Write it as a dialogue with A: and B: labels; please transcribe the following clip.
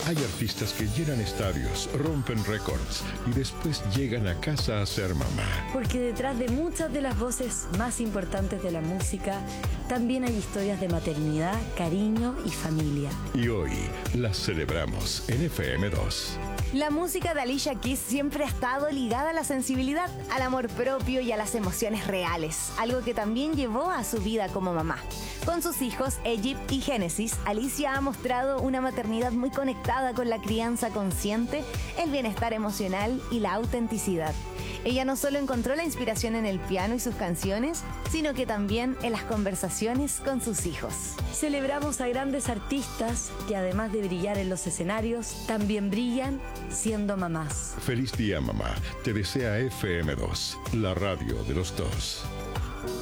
A: Hay artistas que llenan estadios, rompen récords y después llegan a casa a ser mamá.
B: Porque detrás de muchas de las voces más importantes de la música, también hay historias de maternidad, cariño y familia.
A: Y hoy las celebramos en FM2.
C: La música de Alicia Keys siempre ha estado ligada a la sensibilidad, al amor propio y a las emociones reales, algo que también llevó a su vida como mamá. Con sus hijos, Egypt y Genesis, Alicia ha mostrado una maternidad muy conectada con la crianza consciente, el bienestar emocional y la autenticidad. Ella no solo encontró la inspiración en el piano y sus canciones, sino que también en las conversaciones con sus hijos.
B: Celebramos a grandes artistas que, además de brillar en los escenarios, también brillan siendo mamás.
A: Feliz día, mamá. Te desea FM2, la radio de los dos.